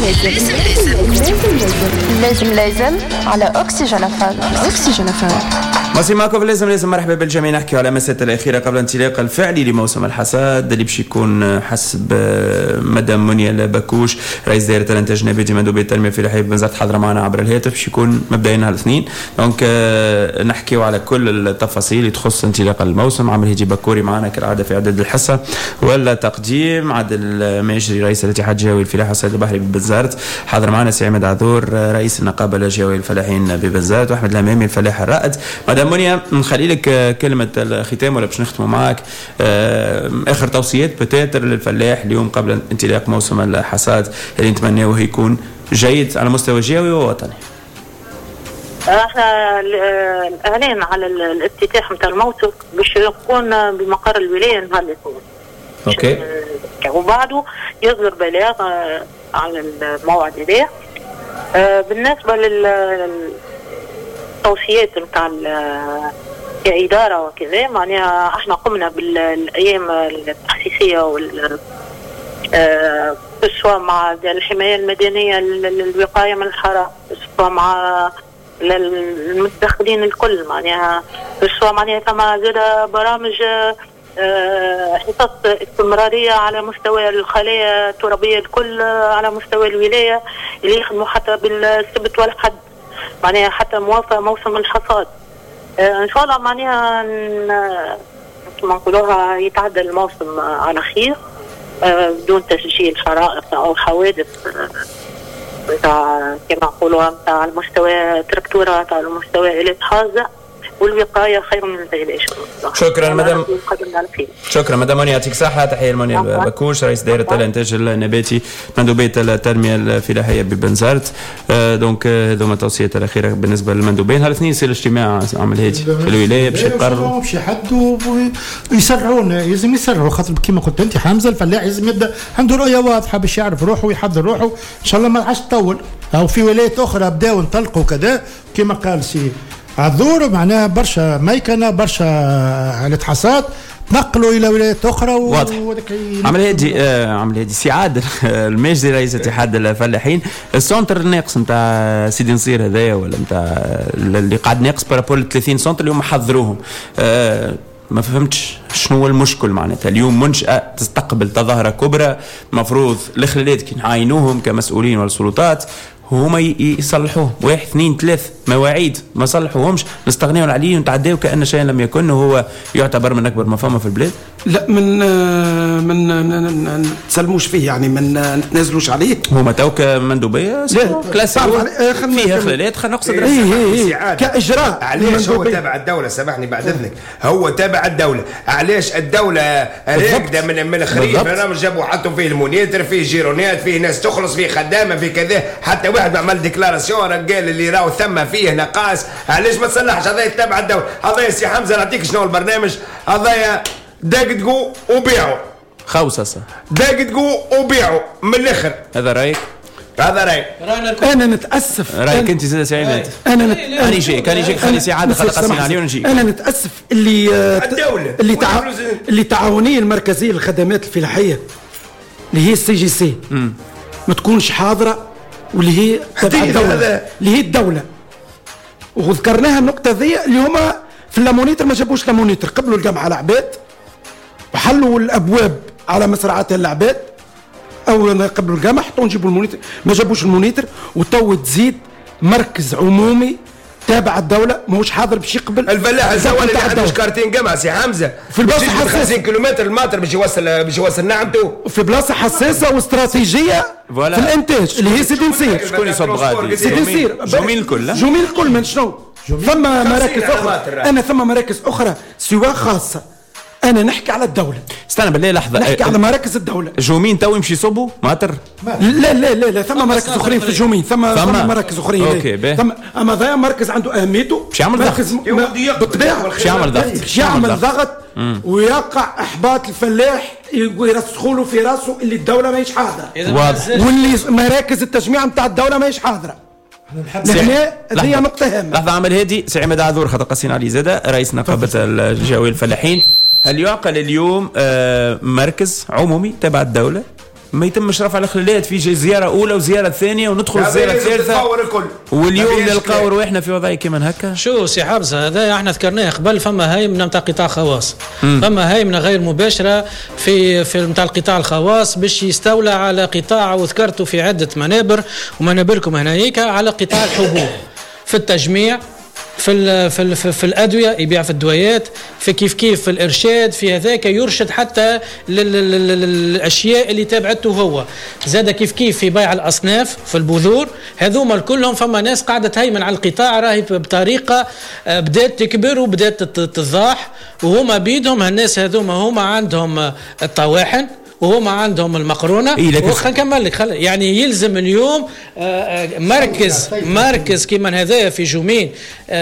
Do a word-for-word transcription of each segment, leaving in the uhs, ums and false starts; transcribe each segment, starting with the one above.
لازم لازم لازم على أكسجين فام. أكسجين فام. ماشي معكم لازم لازم مرحبا بالجميع. نحكي على مسات الأخيرة قبل انطلاق الفعلي لموسم الحصاد اللي باش يكون حسب مدام منيا باكوش رئيس دائرة الإنتاج النباتي مندوبية التنمية الفلاحية بوزارة حاضرة معنا عبر الهاتف. باش يكون مبدئيا نهار الاثنين. دونك نحكيو على كل التفاصيل اللي تخص انطلاق الموسم. عمر هيجي بكوري معنا كالعادة في إعداد الحصة ولا تقديم. عادل ماجري رئيس الاتحاد الجهوي للفلاحة والصيد البحري ببنزرت. حاضر معنا سي عماد عذور رئيس النقابة الجهوية للفلاحين ببنزرت واحمد الامامي الفلاح الرائد. مدام منيا نخلي لك كلمة الختام ولا باش نختموا معك آخر توصيات بتاتر للفلاح اليوم قبل انطلاق موسم الحصاد اللي نتمناه يكون جيد على مستوى جهوي ووطني. احنا الاعلان على الافتتاح نتاع الموسم باش يكون بمقر الولايه نهار الاثنين. اوكي. وبعده يصدر بلاغ على الموعد هذا. بالنسبه للتوصيات نتاع كإدارة وكذا معناها احنا قمنا بالايام التخصيصيه وال سواء مع الحمايه المدنيه للوقايه من الحرائق سواء مع المتدخلين الكل معناها سواء معناها كما زاد برامج حصص استمراريه على مستوى الخلايا الترابيه الكل على مستوى الولايه اللي يخدموا حتى بالسبت والحد معناها حتى موافقه موسم الحصاد. ان شاء الله معناها كما نقولوها يتعدى الموسم على خير بدون تسجيل حرائق او حوادث نتاع كما نقولوها نتاع المستوى تركتورات على مستوى آلات حازة والوقايه خير من العلاج. شكرا مدام. شكرا مدام منيا يعطيك الصحه. تحيه لمنيا باكوش رئيس دائره الانتاج النباتي مندوبيه التنميه الفلاحيه ببنزرت. آه دونك هذوما التوصيات الاخيره بالنسبه للمندوبين. نهار الاثنين يصير اجتماع عمل هادي في الولايه باش يقرروا باش يحدوا ويسرعون. لازم يسرعوا خاطر كما قلت انت حمزه الفلاح لازم يبدا عنده رؤيه واضحه باش يعرف روحه ويحضر روحه. ان شاء الله ما عادش تطول. او في ولايات اخرى بداوا انطلقوا كذا كما قال سي عذور معناها برشا ميكنه برشا على حصاد نقلوا الى ولايات اخرى. واضح. عمل هادي آه عمل هادي سي عادل الماجدي رئيس اتحاد الفلاحين. السونتر الناقص نتاع سيدي نصير هذايا ولا نتاع اللي قاعد ناقص بارابول ثلاثين سنتر اليوم حضروهم. آه ما فهمتش شنو هو المشكل معناتها. اليوم منشأة تستقبل تظاهرة كبرى مفروض الخلالات كي نعاينوهم كمسؤولين والسلطات هما يصلحوه. واحد اثنين ثلاث مواعيد ما صلحوهمش نستغنيون عليه ونتعداو كأن شيء لم يكن وهو يعتبر من أكبر مفهوم في البلاد. لا من من نتسلموش فيه يعني من نتنازلوش عليه. هما توك مندوبية كلاسيك فيها خلالات خلينا نقصد إيه كإجراء. علاش هو تابع الدولة؟ سامحني بعد إذنك هو تابع الدولة. علاش الدولة راكدة من من الخريف برنامج جابوا حطوا فيه المونيتر فيه جيرونات فيه ناس تخلص فيه خدامة فيه كذا حتى واحد عمل ديكلاراسيون قال اللي راهو ثم فيه نقاص. علاش ما تصلحش؟ هذا يتبع الدولة. هذا يا سي حمزة نعطيك شنو البرنامج هذا دقدقوا وبيعوا خوصصة دقدقوا وبيعوا من الاخر. هذا رايك؟ هذا رايك. انا نتاسف. رايك انت زاد سعيد؟ انا نت... انا جاي كان يجيك خلي سي عادل خلي قاسين عليه ونجي. انا نتاسف اللي الدولة اللي تع... اللي تعاونيه المركزيه للخدمات الفلاحيه اللي هي السي جي سي ما تكونش حاضره واللي هي تبع الدوله اللي هي الدوله. وذكرناها النقطه ذي اللي هما في اللامونيتر ما جابوش لامونيتر قبلوا الجامعه العباد وحلوا الابواب على مسرعات العباد او قبلوا الجامعه حطوا نجيبوا المونيتر ما جابوش المونيتر. وتو تزيد مركز عمومي تابع الدوله ماهوش حاضر باش يقبل الفلاح الزوال اللي عنده كارتين جامعه سي حمزه في البلاصه حساسه خمسين كيلومتر الماتر باش يوصل باش يوصل نعمته في بلاصه حساسه واستراتيجيه في الانتاج اللي هي سيدي نصير. شكون يصب غادي؟ سيدي نصير جميل الكل جميل الكل من شنو ثم مراكز اخرى. انا ثم مراكز اخرى سواء خاصه. انا نحكي على الدوله. استنى بالله لحظه نحكي على مراكز الدوله. جومين تو يمشي يصبوا ماتر؟ لا لا لا لا ثم مراكز اخرين في جومين ثم ثم مراكز اخرين. اوكي ثم اما ذا مركز عنده اهميته باش يعمل ضغط بالطبيعه باش يعمل ضغط باش يعمل ضغط ويقع احباط الفلاح يرسخوا له في راسه اللي الدوله ماهيش حاضره واللي مراكز التجميع نتاع الدوله ماهيش حاضره. هنا هذه نقطه هامه. لحظه عمل هادي سي عماد عذور خاطر قاسين علي زاده رئيس نقابه الجهويه الفلاحين. هل يعقل اليوم مركز عمومي تبع الدولة ما يتمش رفع الخلالات في زياره اولى وزياره ثانيه وندخل الزياره الثالثه واليوم نلقاو روحنا في وضعيه كيما هكا. شو سي حبزه هذا احنا ذكرناه قبل، فما هيمنه نتاع قطاع خواص، فما هيمنه غير مباشره في في نتاع القطاع الخواص باش يستولى على قطاع، وذكرته في عده منابر ومنابركم هنايك، على قطاع الحبوب في التجميع، في ال في ال في الادويه، يبيع في الدويات، في كيف كيف في الارشاد، في هذاك يرشد حتى للاشياء اللي تابعته هو. زاد كيف كيف في بيع الاصناف، في البذور، هذوما كلهم فما ناس قاعده تهيمن على القطاع راهي بطريقه بدات تكبر وبدات تتضاح، وهما بيدهم الناس هذوما هما عندهم الطواحن وهما عندهم المقرونه. إيه خلينا نكمل لك، يعني يلزم اليوم مركز مركز كيما هذايا في جومين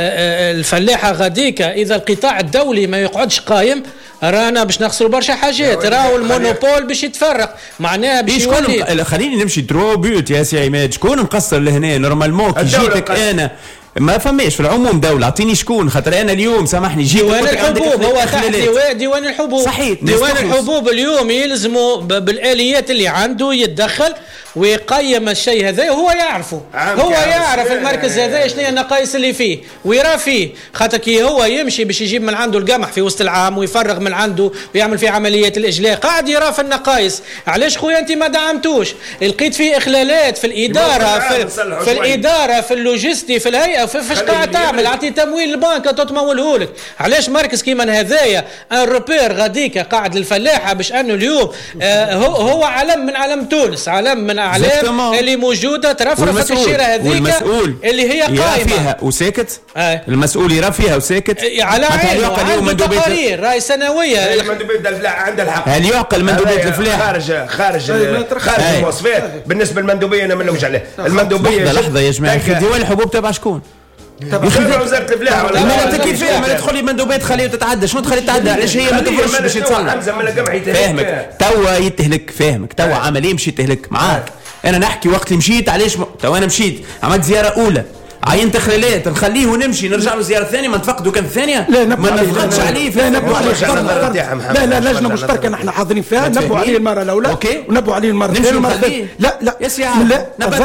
الفلاحه غاديك، اذا القطاع الدولي ما يقعدش قايم رانا باش نخسروا برشا حاجات، راهو المونوبول باش يتفرق معناها باش يولي. خليني نمشي درو بيوت يا سي عماد، شكون مقصر لهنا نورمالمون كي جيتك انا ما فماش في العموم دولة، اعطيني شكون، خاطر انا اليوم سامحني جيت ديوان الحبوب هو تحت ديوان, ديوان الحبوب صحيح. ديوان الحبوب اليوم يلزموا بالآليات اللي عنده يتدخل ويقيم الشيء هذا، وهو يعرفه، هو يعرف المركز هذا شنو النقائص اللي فيه ويرى فيه، خاطر كي هو يمشي باش يجيب من عنده القمح في وسط العام ويفرغ من عنده ويعمل فيه عمليات الإجلاء، قاعد يرى في النقائص. علاش خويا انت ما دعمتوش؟ لقيت فيه إخلالات في الإدارة، في, في الإدارة في اللوجستي في الهيئة، فاش قاعد تعمل؟ اعطي تمويل البنك تتموله لك. علاش مركز كيما هذايا ان روبير غاديك قاعد للفلاحه باش انه اليوم آه هو, هو علم من علم تونس، علم من اعلام اللي موجوده ترفرف في الشيره هذيك اللي هي قائمه فيها وساكت. آه. المسؤول يرى فيها وساكت على عينه، عنده تقارير راي سنويه. المندوبيه الفلاحه عندها الحق، هل يعقل مندوبيه الفلاحه خارج خارج خارج المواصفات؟ بالنسبه للمندوبيه انا ما نلومش عليه. المندوبيه لحظه لحظه يا جماعه، في ديوان الحبوب تبع شكون؟ تبع وزاره الفلاحه ولا ما انت كيف فاهم؟ ما تدخل لي مندوبات تخليه تتعدى، شنو تخليه تتعدى؟ علاش هي ما تفرش باش يتصنع؟ فاهمك توا يتهلك، فاهمك توا عمليه مشي تهلك معاك. انا نحكي وقت اللي مشيت علاش م... توا انا مشيت عملت زياره اولى عينت خلالات نخليه ونمشي نرجع له زياره ثانيه، ما نتفقدوا كان ثانيه لا ما نفقدش عليه. لا نبوا عليه لا لا لجنه مشتركه نحن حاضرين فيها، نبوا عليه المره الاولى ونبوا عليه المره الثانيه. لا لا يا سي لا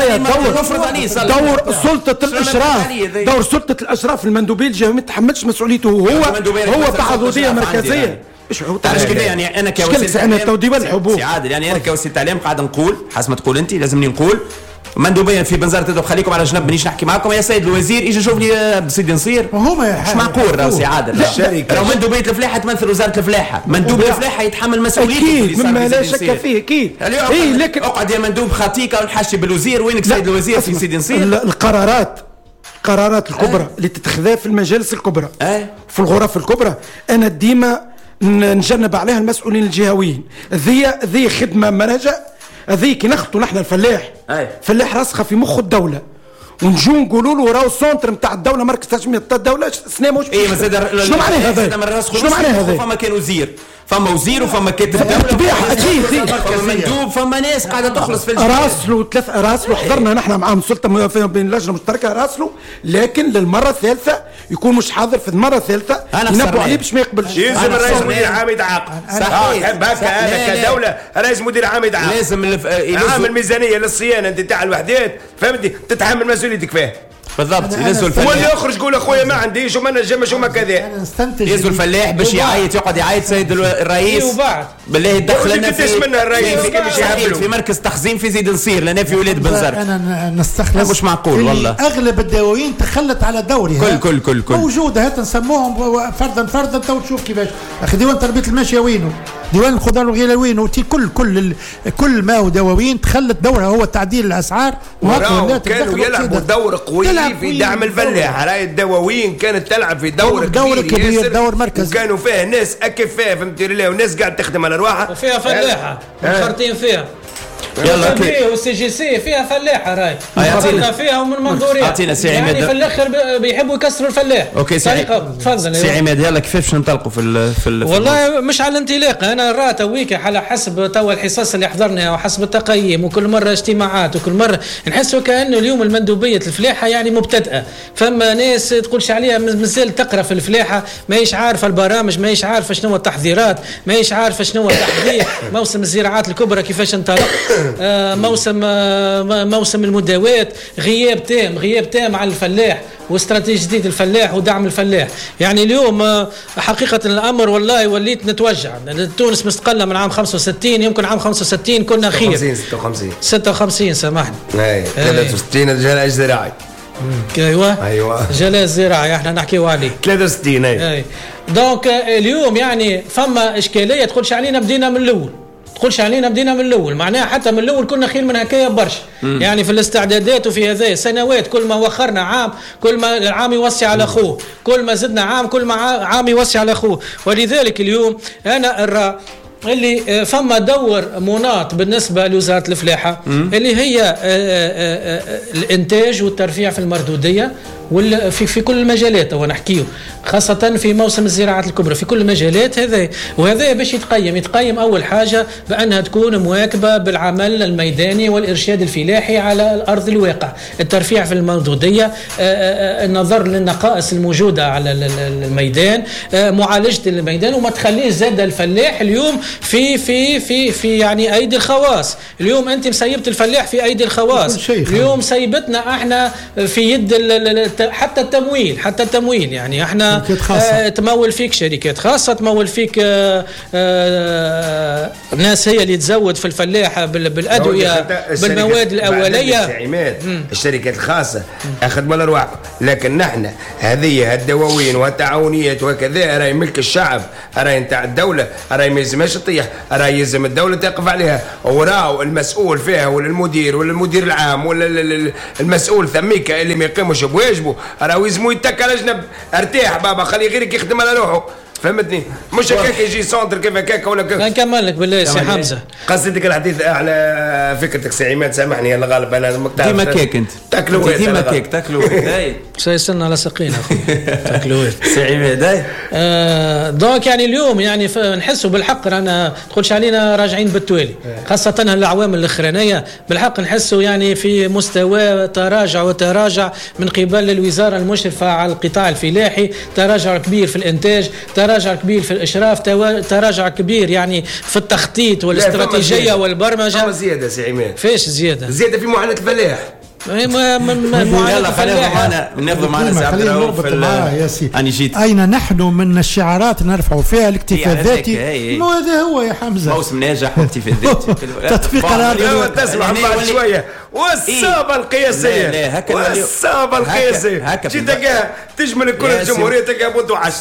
نفرض عليه دور سلطه الاشراف، دور سلطه الاشراف المندوبيه الجهويه ما تحملش مسؤوليته، هو هو تعهديه مركزيه. ايش هو تعرف كده؟ يعني انا كوسيله اعلام توديب الحبوب عادل، يعني انا كوسيله اعلام قاعد نقول حسب ما تقول انت لازمني نقول مندوبيا في بنزرة تدب خليكم على جنب، مانيش نحكي معكم يا سيد الوزير، اجي شوف لي بسيدي نصير هما مش معقول. راهو سي عادل لو مندوبيه الفلاحه تمثل وزاره الفلاحه، مندوب الفلاحه يتحمل مسؤوليته اكيد مما لا شك فيه اكيد. اي لكن اقعد يا مندوب خاطيكه ونحشي بالوزير، وينك سيد الوزير في سيدي نصير؟ القرارات القرارات الكبرى آه. اللي تتخذها في المجالس الكبرى آه. في الغرف الكبرى انا ديما نجنب عليها المسؤولين الجهويين. ذي ذي خدمه منهجه هذيك نخطو نحن الفلاح أي. فلاح راسخه في مخ الدوله، ونجو نقولوا له راهو السونتر نتاع الدوله مركز تنميه الدوله سنه مش اي ما زاد شنو معناه هذا؟ شنو معناه هذا؟ فما كان وزير، فما وزير وفما كاتب الدوله اكيد فما مندوب، فما ناس قاعده تخلص في الجهه. راسلوا ثلاث راسلوا حضرنا نحن معاهم سلطه بين اللجنه المشتركه راسلوا، لكن للمره الثالثه يكون مش حاضر في المره الثالثه ينبوا عليه باش ما يقبلش. يلزم الرئيس مدير عام يتعاقب. صحيح تحب هكا انا كدوله رئيس مدير عام يتعاقب، لازم عامل ميزانيه للصيانه تاع الوحدات، فهمتي؟ تتحمل مسؤوليتك فيها بالضبط. ينزل الفلاح واللي يخرج يقول اخويا ما عنديش وما نجمش وما كذا، ينزل الفلاح باش يعيط يقعد يعيط سيد الرئيس وبعد بالله يدخل لنا في منها الرئيس في, في مركز تخزين في زيد نصير لنا في ولاد بنزرت. انا نستخلص مش معقول والله. اغلب الدواوين تخلت على دورها كل كل كل كل موجوده، هات نسموهم فردا فردا تو تشوف كيفاش. اخي ديوان تربيه الماشيه وينه؟ ديوان الخضار والغيله وينه؟ كل كل كل ما هو دواوين تخلت دورها هو تعديل الاسعار، كانوا يلعبوا دور قوي في دعم الفلاح. راي الدواوين كانت تلعب في دور دور كبير دور مركزي، وكانوا فيه ناس اكفاء فهمتي لله، وناس قاعد تخدم على رواحها وفيها فلاحه منخرطين فيها. يلا والسي جي سي فيها فلاحه راي خاطرنا فيها ومن منظوريات يعني في الاخر بيحبوا يكسروا الفلاح. اوكي طريقه تفضل سي عماد يلا كيفاش باش ننطلقوا في ال في, ال والله مش على الانطلاق. انا راه تويك على حسب توا الحصص اللي حضرناها وحسب التقييم وكل مره اجتماعات وكل مره نحسوا كانه اليوم المندوبيه الفلاحه يعني مبتدئه. فما ناس تقولش عليها مازال تقرا في الفلاحه ماهيش عارفه البرامج ماهيش عارفه شنو التحضيرات ماهيش عارفه شنو التحضير موسم الزراعات الكبرى كيفاش انطلق آه موسم آه موسم المداوات غياب تام غياب تام على الفلاح واستراتيجية الفلاح ودعم الفلاح. يعني اليوم حقيقة الأمر والله وليت نتوجع. تونس مستقلة من عام خمسة وستين يمكن عام خمسة وستين كنا خير ستة وخمسين ستة وخمسين سامحني اي ثلاثة وستين الجلاء الزراعي ايوه ايوه جلاء الزراعي احنا نحكيو عليه ثلاثة وستين اي, أي. دونك اليوم يعني فما اشكاليه تقولش علينا بدينا من الاول تقولش علينا بدينا من الاول معناها حتى من الاول كنا خير من هكايا برشا يعني في الاستعدادات وفي هذه السنوات كل ما وخرنا عام كل ما العام يوسع على اخوه كل ما زدنا عام كل ما عام يوسع على اخوه. ولذلك اليوم انا ارى اللي فما دور مناط بالنسبه لوزاره الفلاحه اللي هي الانتاج والترفيع في المردوديه في في كل المجالات ونحكيه خاصة في موسم الزراعات الكبرى في كل المجالات هذا وهذا باش يتقيم يتقيم أول حاجة بأنها تكون مواكبة بالعمل الميداني والإرشاد الفلاحي على الأرض الواقع. الترفيع في المردودية النظر للنقائص الموجودة على الميدان معالجة الميدان وما تخليش زاد الفلاح اليوم في في في في يعني أيدي الخواص. اليوم أنت مسيبت الفلاح في أيدي الخواص اليوم سيبتنا احنا في يد حتى التمويل حتى التمويل يعني احنا آه تمول فيك شركات خاصة تمول فيك آه آه ناس هي اللي تزود في الفلاحة بالأدوية بالمواد الأولية. الشركات الخاصة أخذ من الأرواح لكن نحن هذه الدواوين والتعاونيات وكذا راي ملك الشعب راي نتاع الدولة راي ما يلزمهاش تطيح راي يلزم الدولة تقف عليها وراو المسؤول فيها ولا المدير ولا المدير العام ولا المسؤول ثميك اللي ما يقيمش بواجبه راهو يلزمو يتكل على جنب ارتاح بابا خلي غيرك يخدم على روحه فهمتني مش هكاك يجي سونتر كيف هكاك ولا كيف. نكمل لك بالله سي حمزه قصدك الحديث على فكرتك سي عماد سامحني يا الغالب انا مقتنع ديما كيك انت تاكلوا ديما كيك تاكلوا اي سيستنى على سقينا تاكلوا سي عماد اي آه دونك يعني اليوم يعني نحسوا بالحق رانا تقولش علينا راجعين بالتوالي خاصه الاعوام الاخرانيه بالحق نحسوا يعني في مستوى تراجع وتراجع من قبل الوزاره المشرفه على القطاع الفلاحي تراجع كبير في الانتاج تراجع كبير في الاشراف تراجع كبير يعني في التخطيط والاستراتيجيه والبرمجه. زياده سي عماد فيش زياده زياده في معاناه الفلاح يلا خلينا معنا ناخذ معنا سي عبد الرؤوف يا سيدي اني جيت اين نحن من الشعارات نرفع فيها الاكتفاء الذاتي مو هذا هو يا حمزه موسم ناجح واكتفاء ذاتي تطبيق الارض تسمع بعد شويه والصابه القياسيه والصابه القياسيه جيت تلقاها تجمل كل الجمهوريه تلقاها بوتو عش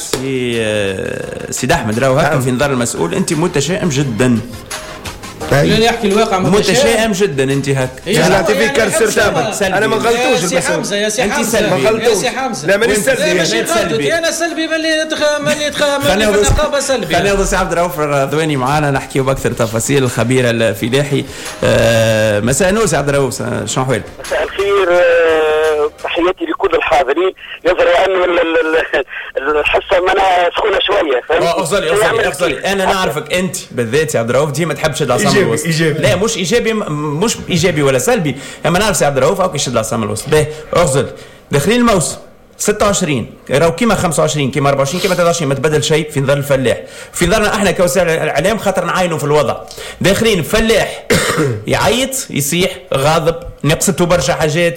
سيد احمد راهو هكا في نظر المسؤول انت متشائم جدا لا يحكي الواقع متشائم جدا انت هك طلعتي في كرسر ثابت انا ما غلطوش يا سي حمزه يا سي حمزه ما غلطوش يا سي حمزه لا مانيش سلبي ماشي غلطتي انا سلبي ملي ملي ملي النقابه سلبي. خلينا نوصل سي عبد الرؤوف الرضواني معانا نحكيو باكثر تفاصيل الخبير الفلاحي. آه مساء النور سي عبد الرؤوف شنو احوالك؟ مساء الخير تحياتي لكل الحاضرين. يظهر ان الحصه منا سخونه شويه اه افضلي افضلي افضلي انا نعرفك انت بالذات يا عبد الرؤوف ديما تحب تشد العصا من الوسط. لا مش ايجابي مش ايجابي ولا سلبي اما نعرف سي عبد الرؤوف هاك يشد العصا من الوسط. باهي افضل داخلين الموسم ستة وعشرين راهو كيما خمسة وعشرين كيما أربعة وعشرين كيما ثلاثة وعشرين ما تبدل شيء في نظر الفلاح في نظرنا احنا كوسائل الاعلام خاطر نعاينوا في الوضع. داخلين فلاح يعيط يصيح غاضب نقصته برشا حاجات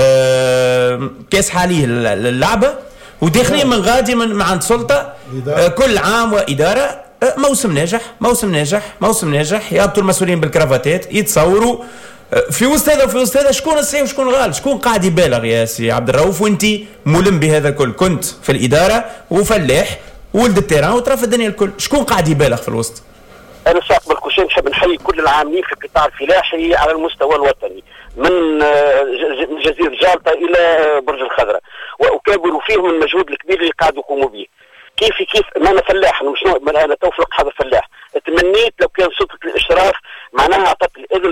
أه كاس حاليه اللعبه وداخلين من غادي من, من عند سلطه أه كل عام واداره أه موسم ناجح موسم ناجح موسم ناجح يهبطوا المسؤولين بالكرافتات يتصوروا في وسط هذا وفي وسط هذا شكون الصحيح وشكون غالب شكون قاعد يبالغ يا سي عبد الرؤوف وانت ملم بهذا الكل كنت في الاداره وفلاح ولد التيران وترى الدنيا الكل شكون قاعد يبالغ في الوسط؟ انا ساق بالكوشين نحب نحيي كل العاملين في القطاع الفلاحي على المستوى الوطني من جزيره جالطه الى برج الخضراء واكابر فيهم المجهود الكبير اللي قاعدوا يقوموا به. كيف كيف ما انا فلاح مش انا توفيق هذا فلاح تمنيت لو كان سلطه الاشراف معناها اعطت الاذن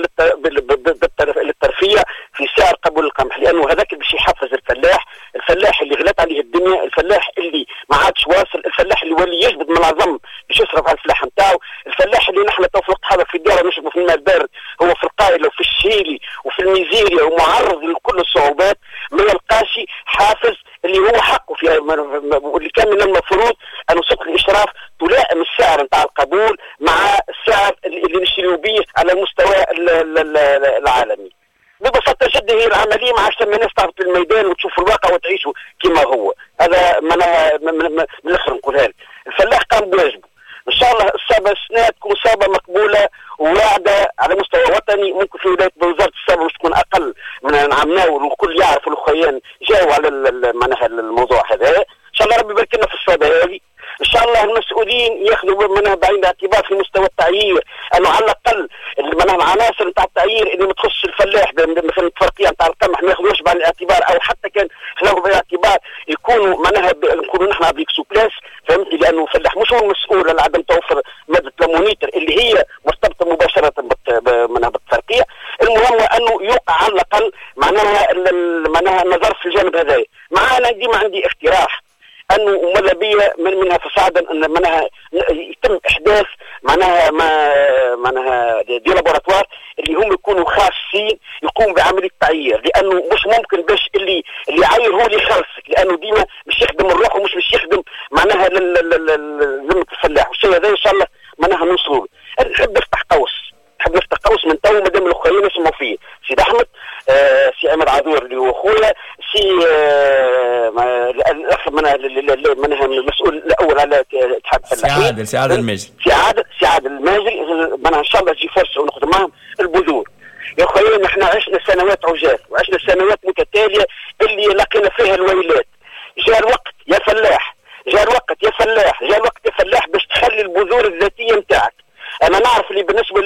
للترفيه في سعر قبول القمح، لانه هذاك باش يحفز الفلاح، الفلاح اللي غلت عليه الدنيا، الفلاح اللي ما عادش واصل، الفلاح اللي ولي يجبد من العظم باش يصرف على الفلاح نتاعو، الفلاح اللي نحن تو في الوقت هذا في الدار نشربوا في الماء البارد، هو في القايله وفي الشيلي وفي الميزيريا ومعرض لكل الصعوبات، ما يلقاش حافز اللي هو حقه فيها، واللي كان من المفروض ان سوق الاشراف تلائم السعر نتاع القبول مع السعر اللي نشتريو به على المستوى العالمي. ببساطه جدا هي العمليه ما عادش الناس تعرف الميدان وتشوف الواقع وتعيشه كما هو، هذا من الاخر نقولها لك. الفلاح قام بواجبه، ان شاء الله الصابه السنه تكون صابه مقبوله وواعده على مستوى وطني، ممكن في ولايه وزاره الصابه مش تكون اقل من عام ناول، والكل يعرف الاخوان جاوا على معناها الموضوع هذا. ان شاء الله ربي يبارك لنا في الصابه هذه. ان شاء الله المسؤولين ياخذوا منها بعين الاعتبار في مستوى التعيير، انه على الاقل معناها العناصر نتاع التعيير اللي ما تخص الفلاح مثلا التفرقيه نتاع القمح ما ياخذوش بعين الاعتبار، او حتى كان خلاهم بعين الاعتبار يكونوا معناها نقولوا نحن افيك سوبلاس، فهمتني؟ لانه الفلاح مش هو المسؤول على عدم توفر ماده لامونيتر اللي هي مرتبطه مباشره منها بالتفرقيه. المهم انه يوقع على الاقل معناها معناها النظر في الجانب هذا. معانا ديما عندي اقتراح انه ماذا بيا من منها فساعدا ان معناها يتم احداث معناها ما معناها دي لابوراتوار اللي هم يكونوا خاصين يقوموا بعمليه التعيير، لانه مش ممكن باش اللي اللي يعير هو اللي يخلصك، لانه ديما مش يخدم الروح ومش مش يخدم معناها ذمه الفلاح، والشيء هذا ان شاء الله معناها نوصلوا. نحب نفتح قوس، نحب نفتح قوس من تو مادام الاخوين يسمعوا فيه، سيد احمد، آه سي عماد عذور اللي هو خويا، سي آه الاخ منها منها المسؤول الاول على اتحاد الفلاحين، سي عادل سي عادل الماجري سي عادل سي عادل الماجري، منها ان شاء الله تجي فرصه ونخدم معهم البذور. يا خويا نحن عشنا سنوات عجاف وعشنا سنوات متتاليه اللي لقينا فيها الويلات. جاء الوقت يا فلاح، جاء الوقت يا فلاح، جاء الوقت يا فلاح باش تخلي البذور الذاتيه نتاعك. انا نعرف اللي بالنسبه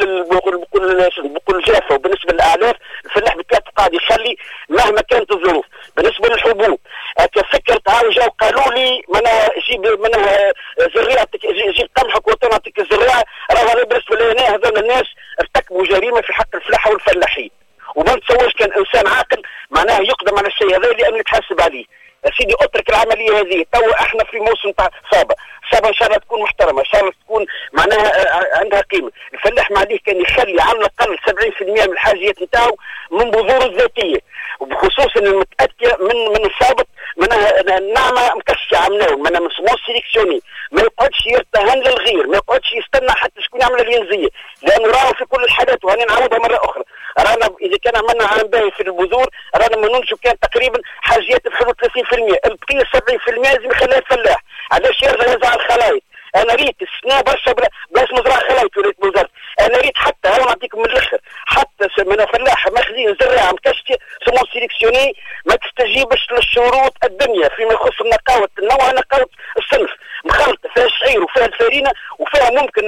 للبقول جافه وبالنسبه للاعلاف الفلاح بالكاد قاعد يخلي مهما كانت الظروف. بالنسبه للحبوب كفكر تعالوا جاوا قالوا لي منها جيب منها زريعتك، جيب قمحك وطنعتك الزراعه، راه بالنسبه لنا هذول الناس ارتكبوا جريمه في حق الفلاحه والفلاحين، وما نتصورش كان انسان عاقل معناه يقدم على الشيء هذا لانه يتحاسب عليه. يا سيدي اترك العمليه هذه، تو احنا في موسم تاع صابه، صابه ان شاء الله تكون محترمه، ان شاء الله تكون معناها عندها قيمه. الفلاح ما عليه كان يخلي على الاقل سبعين بالمئة من الحاجيات نتاعو من بذور الذاتيه، وبخصوص المتاتيه من من السابق معناها نعمه مكشفه عملناه، معناها من سمو سيليكسيوني، ما يقعدش يرتهن للغير، ما يقعدش يستنى حتى شكون يعمل الينزيه، لانه راهو في كل الحالات، وهاني نعاودها مره اخرى، رانا اذا كان عملنا عام باهي في البذور رانا ما ننتجوا كان تقريبا حاجيات بحدود ثلاثين بالمئة، البقيه سبعين بالمئة لازم يخليها الفلاح. علاش يرجع يزرع الخلايط؟ انا ريت السنه برشا بلاش مزرعه خلايط وليت وزاره، انا ريت حتى هو نعطيكم من الاخر، حتى من فلاح ماخذين زراعه مكشفه سمو سيليكسيوني ما تستجيبش للشروط الدنيا فيما يخص نقاوه النوع، نقاوه الصنف، مخلطه فيها الشعير وفيها الفارينه وفيها ممكن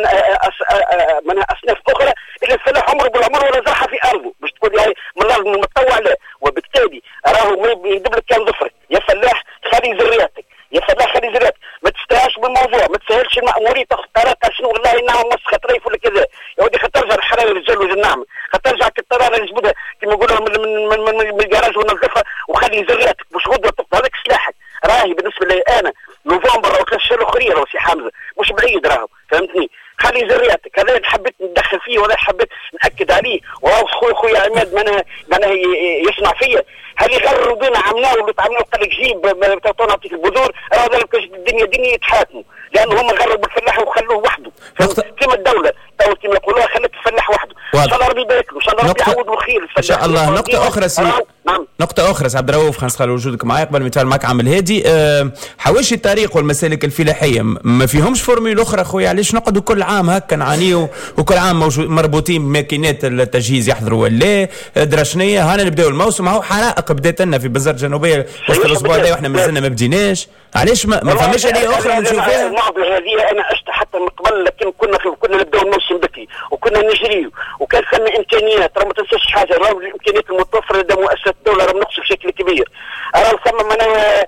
من اصناف اخرى اللي الفلاح عمره بالعمر ولا زرعها في ارضه باش تقول لي من الارض متطوع لا، وبالتالي راهو ما يجيب لك كان ظفرك. يا فلاح خلي ذرياتك، يا فلاح خلي ذرياتك، ما تستهاش بالموضوع، ما تسهلش المأمورية تاخذ قرار شنو والله نعم مسخة طريف ولا كذا، يا ودي خاطر الحرارة الرجال والنعم، خاطر رجع كالطرارة نجبدها كما نقولوا من من من, من, من الجراج وننظفها وخلي ذرياتك باش غدوة تقطع هذاك سلاحك. راهي بالنسبة لي أنا نوفمبر أو ثلاث شهور الأخرين راهو سي حمزة مش بعيد راهو، فهمتني؟ خلي ذرياتك، هذا اللي حبيت ندخل فيه ولا حبيت نأكد عليه، وراهو خويا خويا عماد معناها معناها يصنع فيا، هل يغروا بنا عملناه واللي تعملوا قال لك جيب تعطيك البذور، راه ذلك الدنيا دنيا يتحاكموا، لانه هم غروا بالفلاح وخلوه وحده، كما الدوله تو كما يقولوها خلت الفلاح وحده. ان شاء الله ربي يبارك له، ان شاء الله ربي يعوض بالخير الفلاح. ان شاء الله. نقطة أخرى سي نعم نقطة أخرى سي عبد الرؤوف، خلينا نستغل وجودك معايا قبل ما نتفاعل معك عامل هادي. أه حواشي الطريق والمسالك الفلاحية ما فيهمش فورميل أخرى خويا، علاش نقعدوا كل عام هكا نعانيو وكل عام مربوطين بماكينات التجهيز يحضروا ولا درشنية؟ هانا نبداو الموسم، هاو حرائق بدات لنا في بزار الجنوبية وسط الأسبوع هذا واحنا مازلنا ما بديناش، علاش ما, ما فماش آلية أخرى نشوفها؟ المعضلة هذه أنا عشت حتى من قبل، لكن كنا في كنا نبداو الموسم بكري وكنا نجريو وكان ثم إمكانيات، راه ما تنساش حاجة، راه الإمكانيات المتوفرة لدى مؤسسة الدولة راه نقص بشكل كبير، راه ثم معناها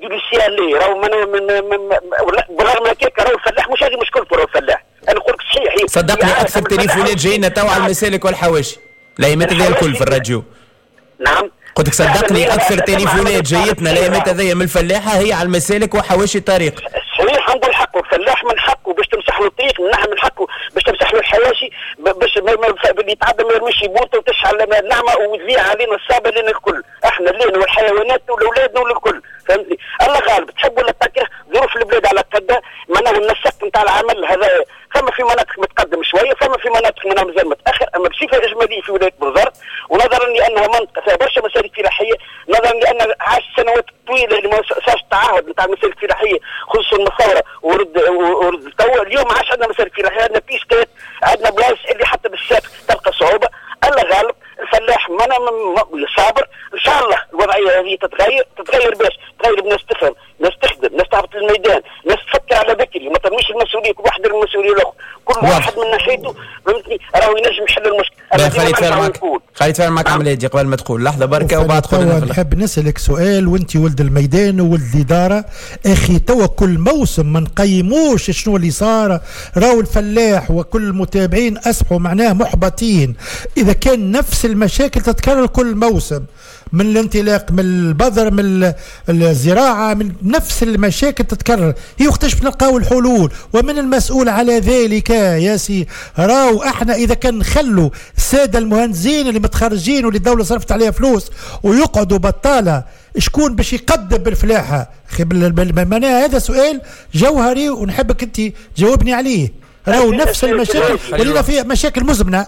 جوديسيالي، راه بالرغم من هكاك راه الفلاح مش هذه مشكلته، راه الفلاح أنا نقول لك صحيح الفلاحي. صدقني اكثر تليفونات جاينا تو على المسالك والحواشي الايامات هذيا الكل في الراديو. نعم قلت لك صدقني اكثر تليفونات جايتنا الايامات هذيا من الفلاحه هي على المسالك وحواشي الطريق. صحيح عنده الحق، والفلاح من حقه باش تمسح له الطريق، نحن من حقه باش تمسح له الحواشي باش اللي يتعدى ما يرميش يموت وتشعل النعمه وتذيع علينا الصابه لنا الكل، احنا الليل والحيوانات والاولادنا والكل، فهمتني؟ الله غالب. تحب ولا تكره ظروف البلاد على قدها، معناها النسق نتاع العمل هذا فما في مناطق متقدم شويه، فما في مناطق منها مازال متاخر، اما بصفه اجماليه في ولايه بنزرت ونظرا لانها منطقه فيها برشا مسالك فلاحيه، نظرا لان عاش سنوات طويله اللي ما صارش التعهد نتاع المسالك الفلاحيه خصوصا الثوره ورد ورد توا، اليوم عاش عندنا مسالك فلاحيه، عندنا بيستات، عندنا بلايص اللي حتى بالساق تلقى صعوبه. الله غالب، الفلاح ما صابر، ان شاء الله الوضعيه هذه تتغير، تتغير باش تغير بناس تفهم، ناس تخدم، ناس تعرف الميدان، ناس تفكر على بكري، ما ترميش المسؤوليه كل واحد المسؤوليه الاخرى، كل واحد من ناحيته، فهمتني؟ راهو ينجم يحل المشكل. خليت فاهم معك خليت فاهم معك عمل هادي قبل ما تقول لحظه بركه وبعد خذ. نحب نسالك سؤال، وانت ولد الميدان وولد الاداره، اخي توا كل موسم ما نقيموش شنو اللي صار، راهو الفلاح وكل المتابعين اصبحوا معناه محبطين اذا كان نفس المشاكل تتكرر كل موسم، من الانطلاق من البذر من الزراعه، من نفس المشاكل تتكرر، هي وقتاش نلقاو الحلول؟ ومن المسؤول على ذلك يا سي راو احنا اذا كان نخلوا الساده المهندسين اللي متخرجين واللي الدوله صرفت عليها فلوس ويقعدوا بطاله، شكون باش يقدم بالفلاحه؟ اخي معناها هذا سؤال جوهري ونحبك انت تجاوبني عليه. راو نفس المشاكل ولينا فيها مشاكل مزمنه.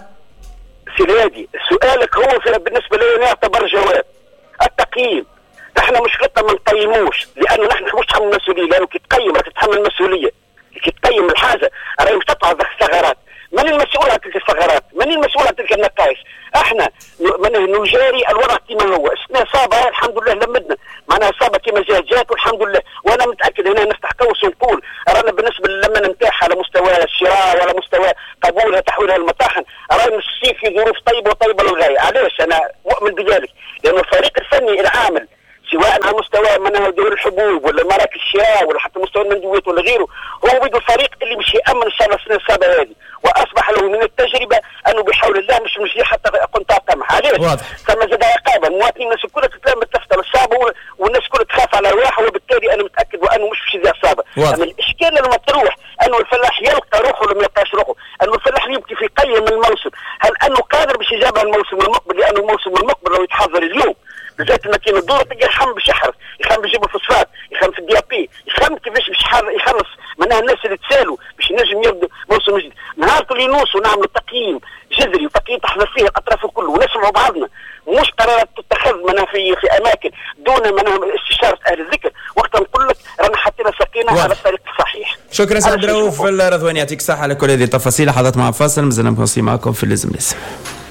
سيدي سؤالك هو بالنسبه لي يعتبر جواب. التقييم نحن مشكلتنا ما نقيموش، لانه نحن مش نتحمل المسؤوليه، لانه كي تقيم راك تتحمل المسؤوليه، كي تقيم الحاجه راهي مش تطلع الثغرات. من المسؤول عن تلك الثغرات؟ من المسؤول عن تلك النقائص؟ احنا من نجاري الوضع كما هو، السنه صابه الحمد لله لمدنا، معناها صابه كما جات جات والحمد لله، وانا متاكد هنا نفتح قوس ونقول رانا بالنسبه للمن نتاعها على مستوى الشراء وعلى مستوى قبولها تحويلها للمطاحن راهي نسير في ظروف طيبه وطيبه للغايه. علاش انا مؤمن بذلك؟ لانه الفريق الفني العامل سواء على مستوى منها دور الحبوب ولا مراكز الشراء ولا حتى مستوى المندوبات ولا غيره، هو بيد الفريق اللي مش يامن ان شاء الله السنه السابعه هذه، واصبح له من التجربه انه بحول الله مش مش حتى قنطاع قمح. علاش؟ ثم زاد عقابه، المواطنين الناس كلها تتلام تفتح الصابه والناس كلها تخاف على رواحها، وبالتالي انا متاكد وانه مش باش يذيع الصابه. اما الاشكال المطروح انه الفلاح يلقى روحه ولا ما يلقاش روحه، انه الفلاح يمكن في يقيم الموسم، هل انه قادر باش يجابها الموسم المقبل؟ لانه الموسم المقبل لو يتحضر اليوم بالذات الماكينه الدوره تلقى يخم باش يحرث، يخم باش يجيب الفوسفات، يخم في الدي بي، يخم كيفاش باش يخلص معناها الناس اللي تسالوا باش ينجم يبدا موسم جديد. نهار اللي نوصلوا نعملوا تقييم جذري وتقييم تحضر فيه الاطراف الكل ونسمعوا بعضنا، مش قرارات تتخذ منها في في اماكن دون منها استشاره اهل الذكر، وقتها نقول لك رانا حطينا ساقينا على الطريق الصحيح. شكرا سيد رؤوف الرضواني، يعطيك الصحه على كل هذه التفاصيل. حضرت مع فاصل، مازلنا مواصلين معكم في اللازم لازم.